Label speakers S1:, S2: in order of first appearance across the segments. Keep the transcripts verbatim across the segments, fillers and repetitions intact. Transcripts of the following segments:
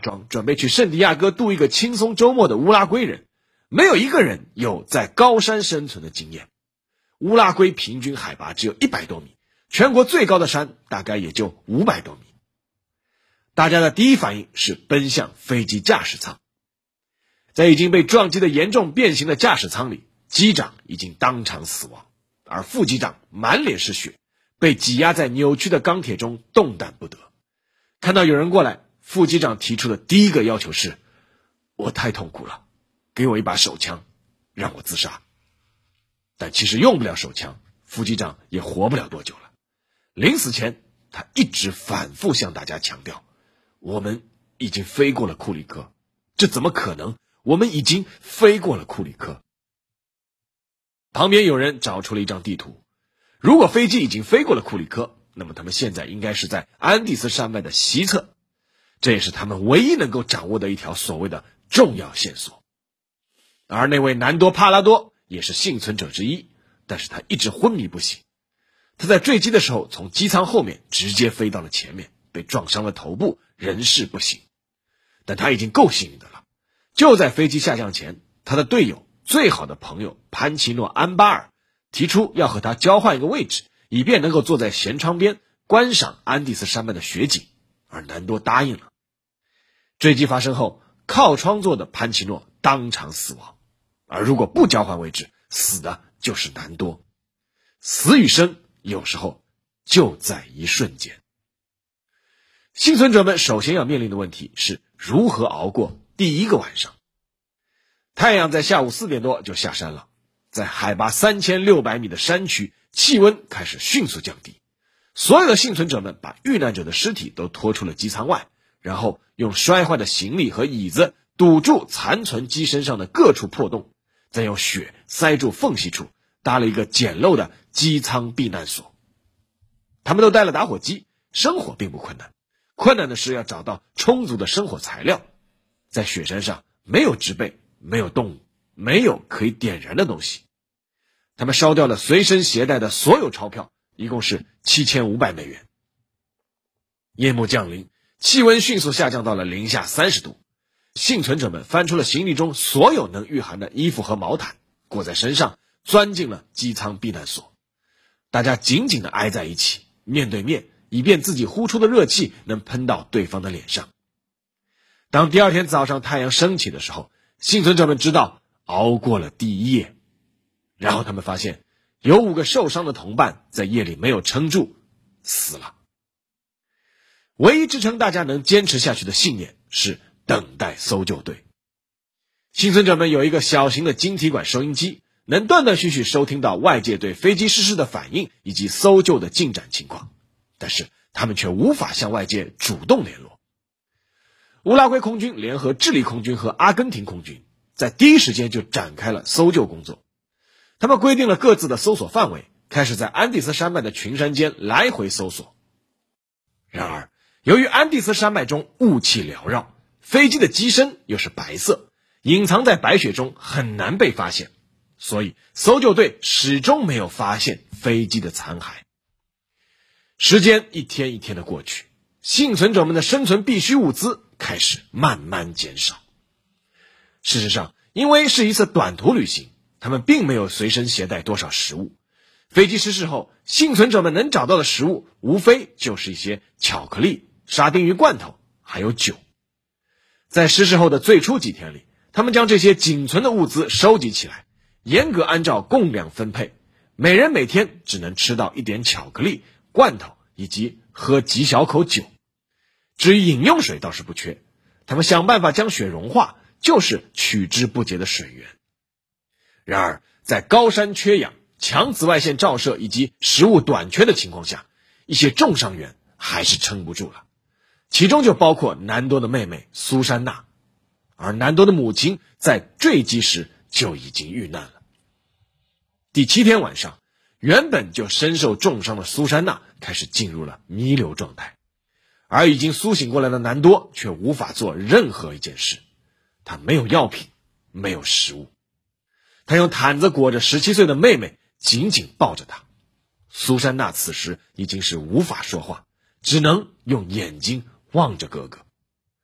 S1: 装准备去圣地亚哥度一个轻松周末的乌拉圭人，没有一个人有在高山生存的经验。乌拉圭平均海拔只有一百多米，全国最高的山大概也就五百多米。大家的第一反应是奔向飞机驾驶舱。在已经被撞击的严重变形的驾驶舱里，机长已经当场死亡，而副机长满脸是血，被挤压在扭曲的钢铁中动弹不得。看到有人过来，副机长提出的第一个要求是：我太痛苦了，给我一把手枪，让我自杀。但其实用不了手枪，副机长也活不了多久了。临死前，他一直反复向大家强调，我们已经飞过了库里克，这怎么可能？我们已经飞过了库里克。旁边有人找出了一张地图，如果飞机已经飞过了库里克，那么他们现在应该是在安第斯山脉的西侧，这也是他们唯一能够掌握的一条所谓的重要线索。而那位南多帕拉多也是幸存者之一，但是他一直昏迷不醒。他在坠机的时候从机舱后面直接飞到了前面，被撞伤了头部，人事不省。但他已经够幸运的了，就在飞机下降前，他的队友最好的朋友潘奇诺·安巴尔提出要和他交换一个位置，以便能够坐在舷窗边观赏安第斯山脉的雪景，而南多答应了。坠机发生后，靠窗座的潘奇诺当场死亡，而如果不交换位置，死的就是南多。死与生有时候就在一瞬间。幸存者们首先要面临的问题是如何熬过第一个晚上。太阳在下午四点多就下山了，在海拔三千六百米的山区，气温开始迅速降低。所有的幸存者们把遇难者的尸体都拖出了机舱外，然后用摔坏的行李和椅子堵住残存机身上的各处破洞，再用雪塞住缝隙处，搭了一个简陋的机舱避难所。他们都带了打火机，生火并不困难，困难的是要找到充足的生火材料。在雪山上没有植被，没有动物，没有可以点燃的东西。他们烧掉了随身携带的所有钞票，一共是七千五百美元。夜幕降临，气温迅速下降到了零下三十度。幸存者们翻出了行李中所有能御寒的衣服和毛毯，裹在身上，钻进了机舱避难所。大家紧紧地挨在一起，面对面，以便自己呼出的热气能喷到对方的脸上。当第二天早上太阳升起的时候，幸存者们知道熬过了第一夜。然后他们发现有五个受伤的同伴在夜里没有撑住，死了。唯一支撑大家能坚持下去的信念是等待搜救队。幸存者们有一个小型的晶体管收音机，能断断续续收听到外界对飞机失事的反应以及搜救的进展情况，但是他们却无法向外界主动联络。乌拉圭空军联合智利空军和阿根廷空军在第一时间就展开了搜救工作。他们规定了各自的搜索范围，开始在安第斯山脉的群山间来回搜索。然而由于安第斯山脉中雾气缭绕，飞机的机身又是白色，隐藏在白雪中很难被发现，所以搜救队始终没有发现飞机的残骸。时间一天一天的过去，幸存者们的生存必需物资开始慢慢减少。事实上，因为是一次短途旅行，他们并没有随身携带多少食物。飞机失事后，幸存者们能找到的食物无非就是一些巧克力、沙丁鱼罐头还有酒。在失事后的最初几天里，他们将这些仅存的物资收集起来，严格按照供量分配，每人每天只能吃到一点巧克力、罐头以及喝几小口酒。至于饮用水倒是不缺，他们想办法将雪融化，就是取之不竭的水源。然而在高山缺氧、强紫外线照射以及食物短缺的情况下，一些重伤员还是撑不住了，其中就包括南多的妹妹苏珊娜，而南多的母亲在坠机时就已经遇难了。第七天晚上，原本就身受重伤的苏珊娜开始进入了弥留状态，而已经苏醒过来的南多却无法做任何一件事。他没有药品，没有食物，他用毯子裹着十七岁的妹妹，紧紧抱着她。苏珊娜此时已经是无法说话，只能用眼睛望着哥哥。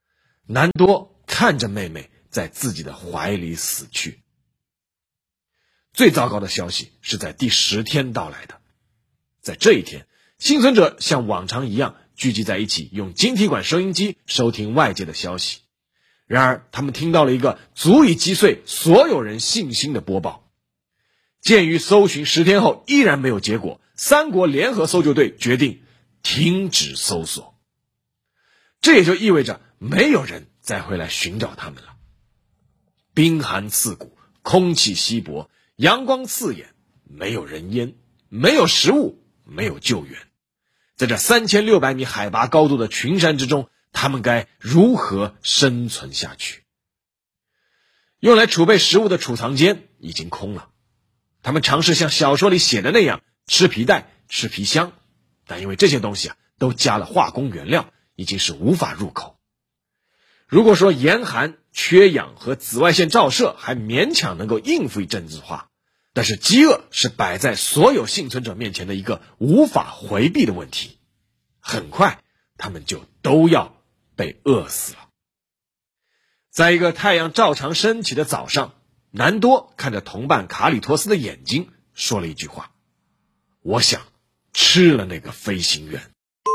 S1: 南多看着妹妹在自己的怀里死去。最糟糕的消息是在第十天到来的。在这一天，幸存者像往常一样聚集在一起，用晶体管收音机收听外界的消息。然而他们听到了一个足以击碎所有人信心的播报。鉴于搜寻十天后依然没有结果，三国联合搜救队决定停止搜索。这也就意味着没有人再会来寻找他们了。冰寒刺骨，空气稀薄，阳光刺眼，没有人烟，没有食物，没有救援。在这三千六百米海拔高度的群山之中，他们该如何生存下去？用来储备食物的储藏间已经空了。他们尝试像小说里写的那样吃皮带、吃皮箱，但因为这些东西啊都加了化工原料，已经是无法入口。如果说严寒、缺氧和紫外线照射还勉强能够应付一阵子的话，但是饥饿是摆在所有幸存者面前的一个无法回避的问题。很快他们就都要被饿死了。在一个太阳照常升起的早上，南多看着同伴卡里托斯的眼睛，说了一句话：我想吃了那个飞行员。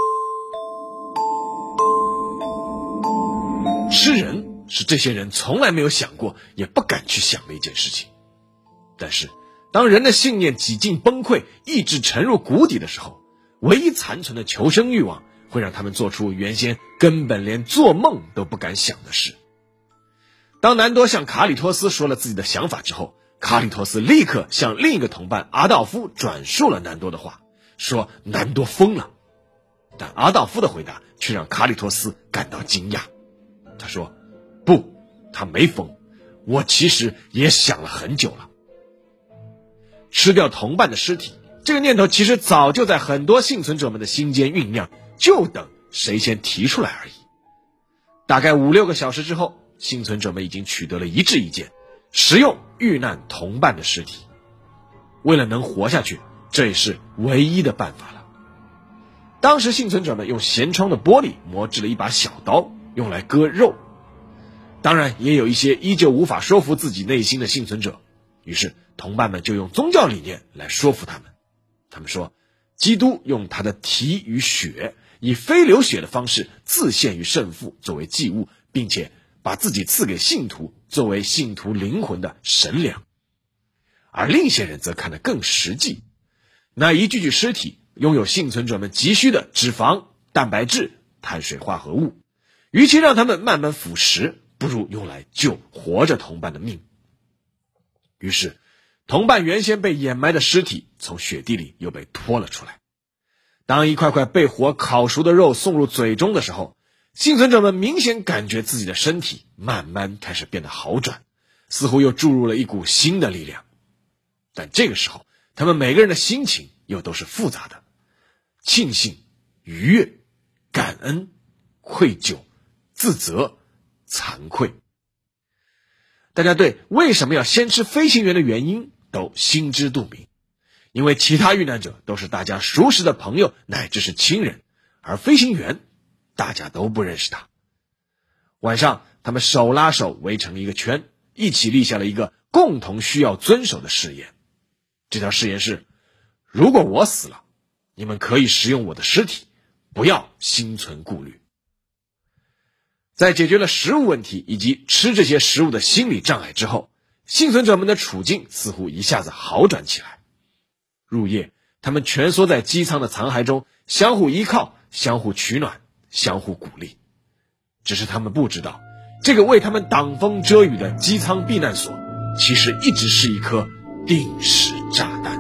S1: 吃人是这些人从来没有想过也不敢去想的一件事情。但是当人的信念几近崩溃，意志沉入谷底的时候，唯一残存的求生欲望会让他们做出原先根本连做梦都不敢想的事。当南多向卡里托斯说了自己的想法之后，卡里托斯立刻向另一个同伴阿道夫转述了南多的话，说南多疯了。但阿道夫的回答却让卡里托斯感到惊讶。他说，不，他没疯，我其实也想了很久了。吃掉同伴的尸体，这个念头其实早就在很多幸存者们的心间酝酿，就等谁先提出来而已。大概五六个小时之后，幸存者们已经取得了一致意见，食用遇难同伴的尸体。为了能活下去，这也是唯一的办法了。当时幸存者们用舷窗的玻璃磨制了一把小刀，用来割肉。当然也有一些依旧无法说服自己内心的幸存者，于是同伴们就用宗教理念来说服他们。他们说，基督用他的体与血，以非流血的方式自献于圣父作为祭物，并且把自己赐给信徒作为信徒灵魂的神粮。而另一些人则看得更实际，那一具具尸体拥有幸存者们急需的脂肪、蛋白质、碳水化合物，与其让他们慢慢腐蚀，不如用来救活着同伴的命。于是同伴原先被掩埋的尸体从雪地里又被拖了出来。当一块块被火烤熟的肉送入嘴中的时候，幸存者们明显感觉自己的身体慢慢开始变得好转，似乎又注入了一股新的力量。但这个时候他们每个人的心情又都是复杂的，庆幸、愉悦、感恩、愧疚、自责、惭愧。大家对为什么要先吃飞行员的原因都心知肚明，因为其他遇难者都是大家熟识的朋友乃至是亲人，而飞行员大家都不认识他。晚上他们手拉手围成了一个圈，一起立下了一个共同需要遵守的誓言。这条誓言是，如果我死了，你们可以食用我的尸体，不要心存顾虑。在解决了食物问题以及吃这些食物的心理障碍之后，幸存者们的处境似乎一下子好转起来。入夜，他们蜷缩在机舱的残骸中，相互依靠，相互取暖，相互鼓励。只是他们不知道，这个为他们挡风遮雨的机舱避难所，其实一直是一颗定时炸弹。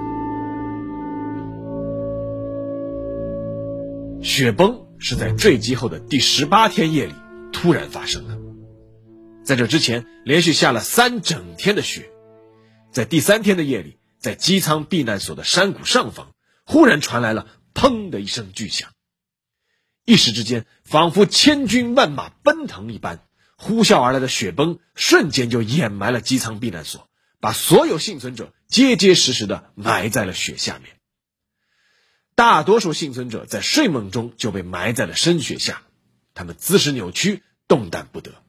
S1: 雪崩是在坠机后的第十八天夜里突然发生的。在这之前连续下了三整天的雪。在第三天的夜里，在机舱避难所的山谷上方，忽然传来了砰的一声巨响。一时之间，仿佛千军万马奔腾一般，呼啸而来的雪崩瞬间就掩埋了机舱避难所，把所有幸存者结结实实地埋在了雪下面。大多数幸存者在睡梦中就被埋在了深雪下，他们姿势扭曲， 动弹不得。